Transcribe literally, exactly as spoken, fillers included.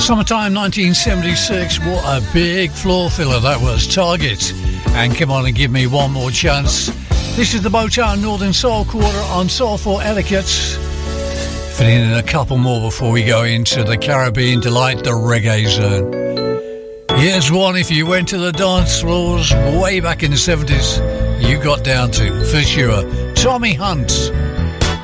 Summertime nineteen seventy-six, what a big floor filler that was. Target, and Come On and Give Me One More Chance. This is the Motown Northern Soul Quarter on Soul for Etiquette. Fitting in a couple more before we go into the Caribbean Delight, the Reggae Zone. Here's one if you went to the dance floors way back in the seventies, you got down to, for sure. Tommy Hunt.